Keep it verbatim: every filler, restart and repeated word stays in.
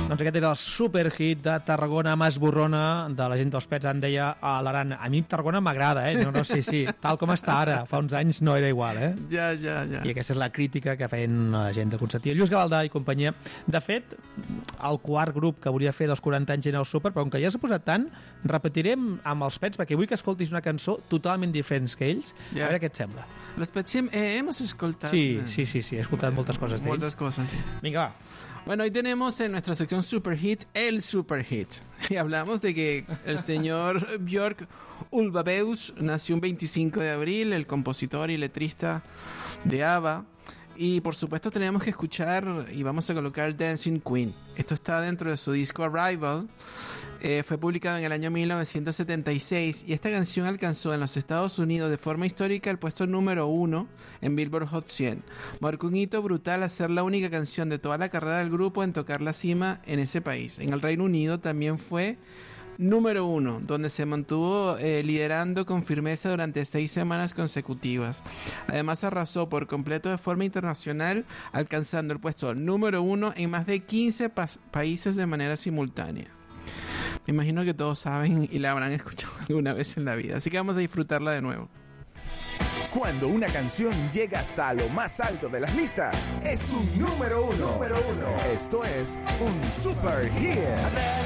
Doncs aquest era el superhit de Tarragona, Masborrona, de la gent dels Pets. Em deia a l'Aran, a mi Tarragona m'agrada, eh? No, no, sí, sí, tal com està ara. Fa uns anys no era igual, eh? Ja, ja, ja. I aquesta és la crítica que feien la gent de Constantí. Lluís Gavaldà i companyia. De fet, el quart grup que volia fer dels quaranta anys era el Super, però com que ja s'ha posat tant, repetirem amb els Pets, perquè vull que escoltis una cançó totalment diferent que ells. Ja. A veure què et sembla. Los Pets eh, hemos escoltat... Sí, sí, sí, sí, he escoltat moltes coses d'ells. Moltes coses, sí. Vinga, va. Bueno, hoy tenemos en nuestra sección Super Hit el Super Hit. Y hablamos de que el señor Björk Ulvaeus nació un veinticinco de abril, el compositor y letrista de ABBA. Y por supuesto tenemos que escuchar y vamos a colocar Dancing Queen. Esto está dentro de su disco Arrival. Eh, fue publicado en el año mil novecientos setenta y seis y esta canción alcanzó en los Estados Unidos de forma histórica el puesto número uno en Billboard Hot cien. Marcó un hito brutal al ser la única canción de toda la carrera del grupo en tocar la cima en ese país. En el Reino Unido también fue número uno, donde se mantuvo eh, liderando con firmeza durante seis semanas consecutivas. Además arrasó por completo de forma internacional, alcanzando el puesto número uno en más de quince pa- países de manera simultánea. Me imagino que todos saben y la habrán escuchado alguna vez en la vida, así que vamos a disfrutarla de nuevo. Cuando una canción llega hasta lo más alto de las listas, es un número uno. Número uno. Esto es un super hit.